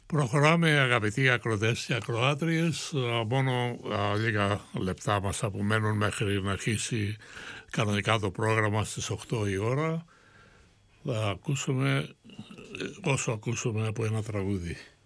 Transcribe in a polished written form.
Προχωράμε, αγαπητοί ακροατές και ακροάτριες. Μόνο λίγα λεπτά μας απομένουν μέχρι να αρχίσει κανονικά το πρόγραμμα στις 8 η ώρα. Θα ακούσουμε όσο ακούσουμε από ένα τραγούδι.